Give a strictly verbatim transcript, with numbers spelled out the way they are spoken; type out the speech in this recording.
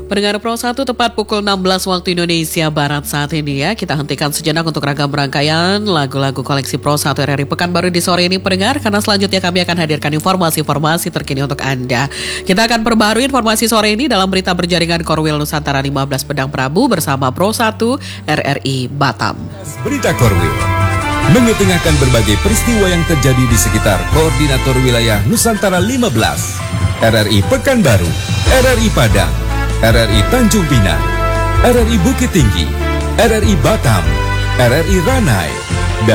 Pendengar Pro satu tepat pukul enam belas waktu Indonesia Barat saat ini ya. Kita hentikan sejenak untuk ragam rangkaian lagu-lagu koleksi Pro satu R R I Pekanbaru di sore ini pendengar. Karena selanjutnya kami akan hadirkan informasi-informasi terkini untuk Anda. Kita akan perbaharui informasi sore ini dalam berita berjaringan Korwil Nusantara lima belas Pedang Prabu bersama Pro satu R R I Batam. Berita Korwil mengetengahkan berbagai peristiwa yang terjadi di sekitar Koordinator Wilayah Nusantara lima belas, R R I Pekanbaru, R R I Padang, R R I Tanjung Pinang, R R I Bukit Tinggi, R R I Batam, R R I Ranai,